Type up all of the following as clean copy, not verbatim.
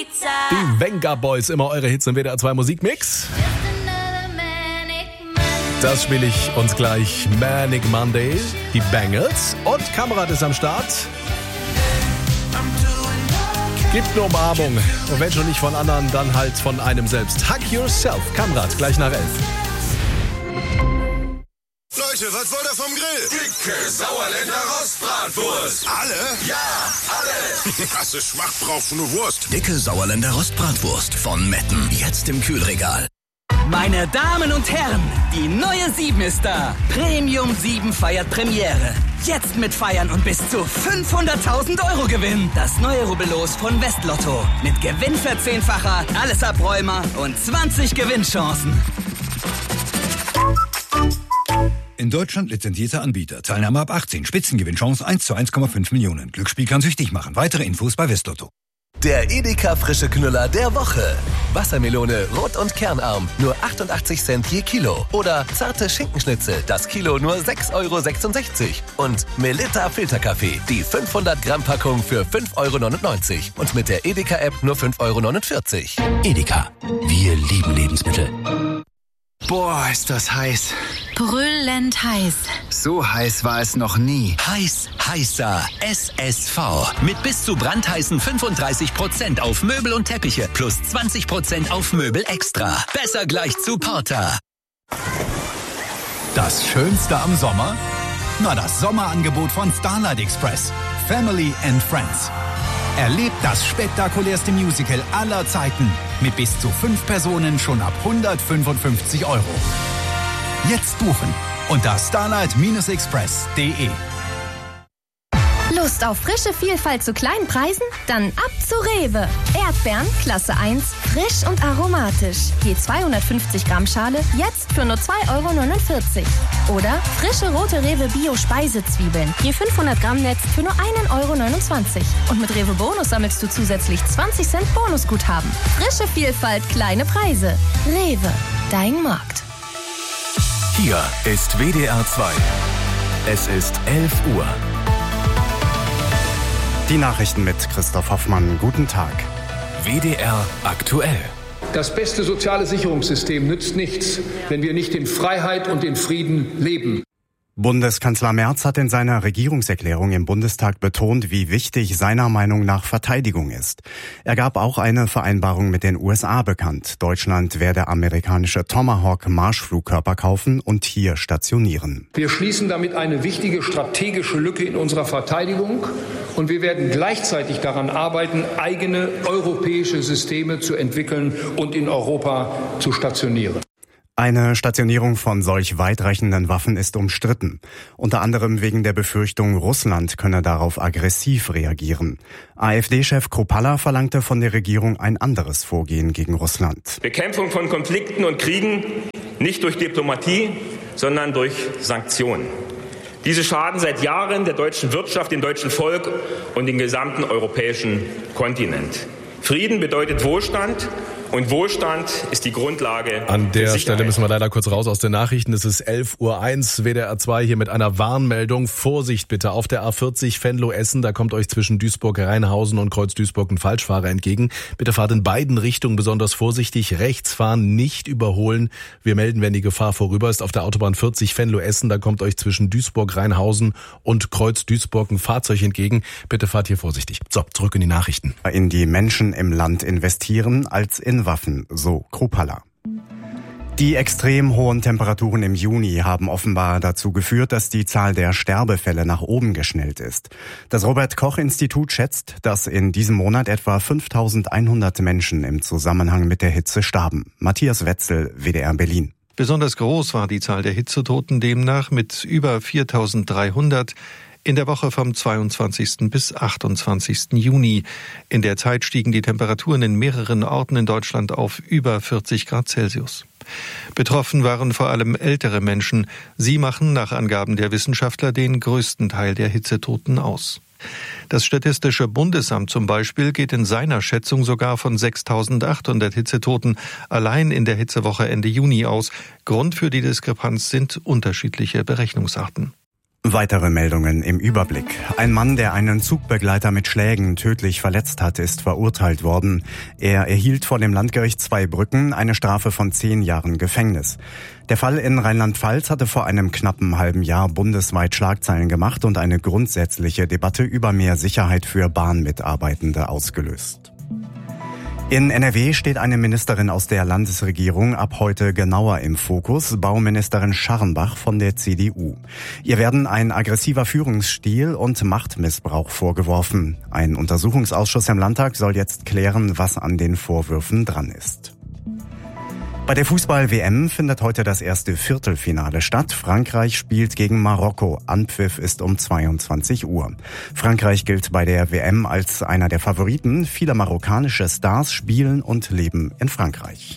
Die Venga Boys, immer eure Hits im WDR 2 Musikmix. Das spiele ich uns gleich. Manic Monday, die Bangles und Kamerad ist am Start. Gibt eine Umarmung. Und wenn schon nicht von anderen, dann halt von einem selbst. Hug yourself. Kamerad, gleich nach 11. Leute, was wollt ihr vom Grill? Dicke Sauerländer Rostbratwurst. Alle? Ja, alle. Das ist Schmacht braucht nur Wurst. Dicke Sauerländer Rostbratwurst von Metten. Jetzt im Kühlregal. Meine Damen und Herren, die neue 7 ist da. Premium 7 feiert Premiere. Jetzt mitfeiern und bis zu 500.000 € gewinnen. Das neue Rubbellos von Westlotto. Mit Gewinnverzehnfacher, alles Abräumer und 20 Gewinnchancen. In Deutschland lizenzierter Anbieter. Teilnahme ab 18. Spitzengewinnchance 1 zu 1,5 Millionen. Glücksspiel kann süchtig machen. Weitere Infos bei Westlotto. Der Edeka frische Knüller der Woche. Wassermelone, rot und kernarm, nur 88 Cent je Kilo. Oder zarte Schinkenschnitzel, das Kilo nur 6,66 €. Und Melitta Filterkaffee, die 500 Gramm Packung für 5,99 € Und mit der Edeka-App nur 5,49 €. Edeka. Wir lieben Lebensmittel. Boah, ist das heiß. Brüllend heiß. So heiß war es noch nie. Heißer SSV. Mit bis zu brandheißen 35% auf Möbel und Teppiche plus 20% auf Möbel extra. Besser gleich zu Porter. Das Schönste am Sommer? Na, das Sommerangebot von Starlight Express. Family and Friends. Erlebt das spektakulärste Musical aller Zeiten mit bis zu 5 Personen schon ab 155 €. Jetzt buchen unter starlight-express.de. Lust auf frische Vielfalt zu kleinen Preisen? Dann ab zu Rewe. Erdbeeren, Klasse 1, frisch und aromatisch. Je 250 Gramm Schale, jetzt für nur 2,49 €. Oder frische rote Rewe Bio-Speisezwiebeln. Je 500 Gramm Netz für nur 1,29 €. Und mit Rewe Bonus sammelst du zusätzlich 20 Cent Bonusguthaben. Frische Vielfalt, kleine Preise. Rewe, dein Markt. Hier ist WDR 2. Es ist 11 Uhr. Die Nachrichten mit Christoph Hoffmann. Guten Tag. WDR aktuell. Das beste soziale Sicherungssystem nützt nichts, wenn wir nicht in Freiheit und in Frieden leben. Bundeskanzler Merz hat in seiner Regierungserklärung im Bundestag betont, wie wichtig seiner Meinung nach Verteidigung ist. Er gab auch eine Vereinbarung mit den USA bekannt. Deutschland werde amerikanische Tomahawk-Marschflugkörper kaufen und hier stationieren. Wir schließen damit eine wichtige strategische Lücke in unserer Verteidigung und wir werden gleichzeitig daran arbeiten, eigene europäische Systeme zu entwickeln und in Europa zu stationieren. Eine Stationierung von solch weitreichenden Waffen ist umstritten. Unter anderem wegen der Befürchtung, Russland könne darauf aggressiv reagieren. AfD-Chef Kruppalla verlangte von der Regierung ein anderes Vorgehen gegen Russland. Bekämpfung von Konflikten und Kriegen nicht durch Diplomatie, sondern durch Sanktionen. Diese schaden seit Jahren der deutschen Wirtschaft, dem deutschen Volk und dem gesamten europäischen Kontinent. Frieden bedeutet Wohlstand. Und Wohlstand ist die Grundlage. An der Stelle müssen wir leider kurz raus aus den Nachrichten. Es ist 11:01 Uhr, WDR 2 hier mit einer Warnmeldung. Vorsicht bitte auf der A40 Venlo-Essen. Da kommt euch zwischen Duisburg-Rheinhausen und Kreuz-Duisburg ein Falschfahrer entgegen. Bitte fahrt in beiden Richtungen besonders vorsichtig. Rechts fahren, nicht überholen. Wir melden, wenn die Gefahr vorüber ist. Auf der Autobahn 40 Venlo-Essen, da kommt euch zwischen Duisburg-Rheinhausen und Kreuz-Duisburg ein Fahrzeug entgegen. Bitte fahrt hier vorsichtig. So, zurück in die Nachrichten. In die Menschen im Land investieren als in Waffen, so Kruppalla. Die extrem hohen Temperaturen im Juni haben offenbar dazu geführt, dass die Zahl der Sterbefälle nach oben geschnellt ist. Das Robert-Koch-Institut schätzt, dass in diesem Monat etwa 5.100 Menschen im Zusammenhang mit der Hitze starben. Matthias Wetzel, WDR Berlin. Besonders groß war die Zahl der Hitzetoten demnach mit über 4.300 in der Woche vom 22. bis 28. Juni. In der Zeit stiegen die Temperaturen in mehreren Orten in Deutschland auf über 40 Grad Celsius. Betroffen waren vor allem ältere Menschen. Sie machen nach Angaben der Wissenschaftler den größten Teil der Hitzetoten aus. Das Statistische Bundesamt zum Beispiel geht in seiner Schätzung sogar von 6.800 Hitzetoten allein in der Hitzewoche Ende Juni aus. Grund für die Diskrepanz sind unterschiedliche Berechnungsarten. Weitere Meldungen im Überblick. Ein Mann, der einen Zugbegleiter mit Schlägen tödlich verletzt hat, ist verurteilt worden. Er erhielt vor dem Landgericht Zweibrücken eine Strafe von 10 Jahren Gefängnis. Der Fall in Rheinland-Pfalz hatte vor einem knappen halben Jahr bundesweit Schlagzeilen gemacht und eine grundsätzliche Debatte über mehr Sicherheit für Bahnmitarbeitende ausgelöst. In NRW steht eine Ministerin aus der Landesregierung ab heute genauer im Fokus, Bauministerin Scharrenbach von der CDU. Ihr werden ein aggressiver Führungsstil und Machtmissbrauch vorgeworfen. Ein Untersuchungsausschuss im Landtag soll jetzt klären, was an den Vorwürfen dran ist. Bei der Fußball-WM findet heute das erste Viertelfinale statt. Frankreich spielt gegen Marokko. Anpfiff ist um 22 Uhr. Frankreich gilt bei der WM als einer der Favoriten. Viele marokkanische Stars spielen und leben in Frankreich.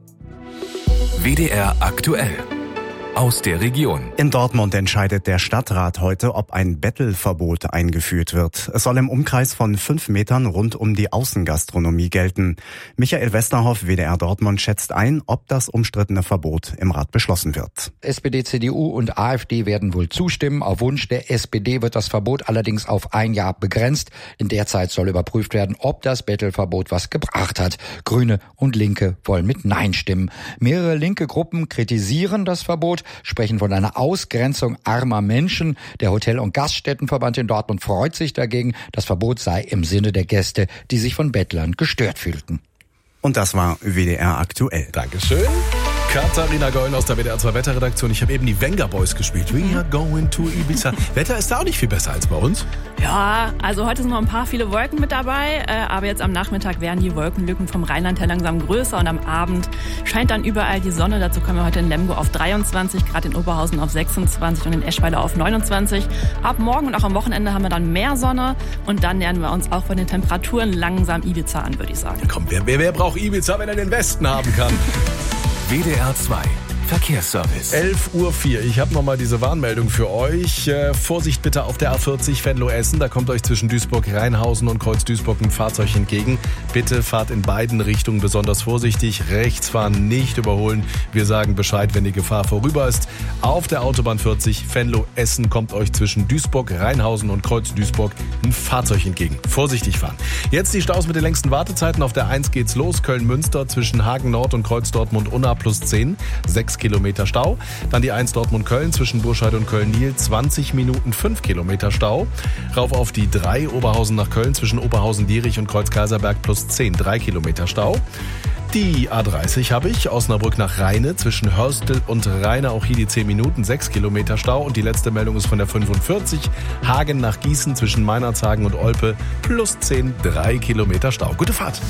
WDR aktuell. Aus der Region. In Dortmund entscheidet der Stadtrat heute, ob ein Bettelverbot eingeführt wird. Es soll im Umkreis von 5 Metern rund um die Außengastronomie gelten. Michael Westerhoff, WDR Dortmund, schätzt ein, ob das umstrittene Verbot im Rat beschlossen wird. SPD, CDU und AfD werden wohl zustimmen. Auf Wunsch der SPD wird das Verbot allerdings auf 1 Jahr begrenzt. In der Zeit soll überprüft werden, ob das Bettelverbot was gebracht hat. Grüne und Linke wollen mit Nein stimmen. Mehrere linke Gruppen kritisieren das Verbot, sprechen von einer Ausgrenzung armer Menschen. Der Hotel- und Gaststättenverband in Dortmund freut sich dagegen. Das Verbot sei im Sinne der Gäste, die sich von Bettlern gestört fühlten. Und das war WDR aktuell. Dankeschön. Katharina Goll aus der WDR 2 Wetterredaktion. Ich habe eben die Venga Boys gespielt. We are going to Ibiza. Wetter ist da auch nicht viel besser als bei uns. Ja, also heute sind noch ein paar viele Wolken mit dabei, aber jetzt am Nachmittag werden die Wolkenlücken vom Rheinland her langsam größer und am Abend scheint dann überall die Sonne. Dazu kommen wir heute in Lemgo auf 23, gerade in Oberhausen auf 26 und in Eschweiler auf 29. Ab morgen und auch am Wochenende haben wir dann mehr Sonne und dann nähern wir uns auch von den Temperaturen langsam Ibiza an, würde ich sagen. Komm, wer braucht Ibiza, wenn er den Westen haben kann? WDR 2 Verkehrsservice. 11:04 Uhr. Ich habe nochmal diese Warnmeldung für euch. Vorsicht bitte auf der A40 Venlo-Essen. Da kommt euch zwischen Duisburg-Rheinhausen und Kreuz-Duisburg ein Fahrzeug entgegen. Bitte fahrt in beiden Richtungen besonders vorsichtig. Rechts fahren, nicht überholen. Wir sagen Bescheid, wenn die Gefahr vorüber ist. Auf der Autobahn 40 Venlo-Essen kommt euch zwischen Duisburg-Rheinhausen und Kreuz-Duisburg ein Fahrzeug entgegen. Vorsichtig fahren. Jetzt die Staus mit den längsten Wartezeiten. Auf der 1 geht's los. Köln-Münster zwischen Hagen-Nord und Kreuz-Dortmund-Unna plus 10. 6 Kilometer Stau. Dann die 1 Dortmund-Köln zwischen Burscheid und Köln-Niel 20 Minuten 5 Kilometer Stau. Rauf auf die 3 Oberhausen nach Köln zwischen Oberhausen-Dierich und Kreuz-Kaiserberg plus 10 3 Kilometer Stau. Die A30 habe ich, Osnabrück nach Rheine zwischen Hörstel und Rheine, auch hier die 10 Minuten, 6 Kilometer Stau. Und die letzte Meldung ist von der 45, Hagen nach Gießen zwischen Meinerzhagen und Olpe plus 10 3 Kilometer Stau. Gute Fahrt!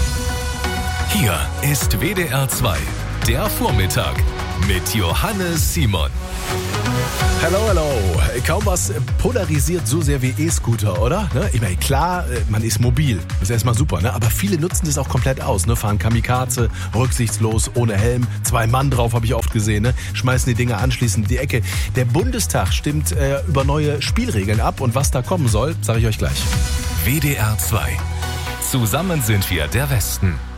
Hier ist WDR 2, der Vormittag mit Johannes Simon. Hello. Kaum was polarisiert so sehr wie E-Scooter, oder? Ich meine, klar, man ist mobil. Das ist erstmal super, ne? Aber viele nutzen das auch komplett aus. Ne? Fahren Kamikaze, rücksichtslos, ohne Helm. 2 Mann drauf, habe ich oft gesehen. Ne? Schmeißen die Dinger anschließend in die Ecke. Der Bundestag stimmt über neue Spielregeln ab. Und was da kommen soll, sage ich euch gleich. WDR 2. Zusammen sind wir der Westen.